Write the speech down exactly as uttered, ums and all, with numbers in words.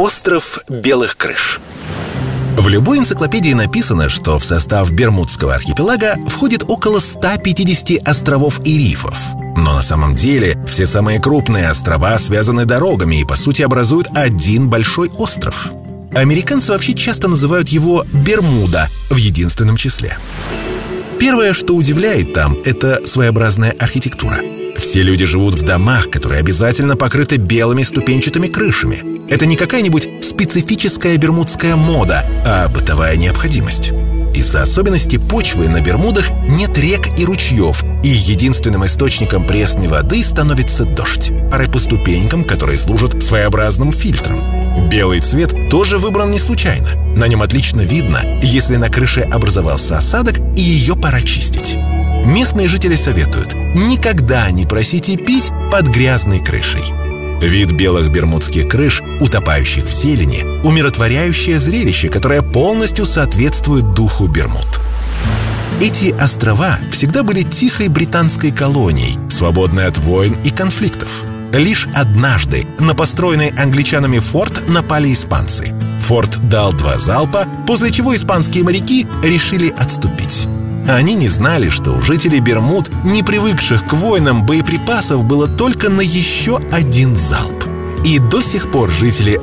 Остров Белых Крыш. В любой энциклопедии написано, что в состав Бермудского архипелага входит около ста пятидесяти островов и рифов. Но на самом деле все самые крупные острова связаны дорогами и, по сути, образуют один большой остров. Американцы вообще часто называют его Бермуда в единственном числе. Первое, что удивляет там, это своеобразная архитектура. Все люди живут в домах, которые обязательно покрыты белыми ступенчатыми крышами. Это не какая-нибудь специфическая бермудская мода, а бытовая необходимость. Из-за особенностей почвы на Бермудах нет рек и ручьев, и единственным источником пресной воды становится дождь, порой по ступенькам, которые служат своеобразным фильтром. Белый цвет тоже выбран не случайно. На нем отлично видно, если на крыше образовался осадок и ее пора чистить. Местные жители советуют: никогда не просите пить под грязной крышей. Вид белых бермудских крыш, утопающих в зелени, умиротворяющее зрелище, которое полностью соответствует духу Бермуд. Эти острова всегда были тихой британской колонией, свободной от войн и конфликтов. Лишь однажды на построенный англичанами форт напали испанцы. Форт дал два залпа, после чего испанские моряки решили отступить. Они не знали, что у жителей Бермуд, не привыкших к войнам, боеприпасов было только на еще один залп. И до сих пор жители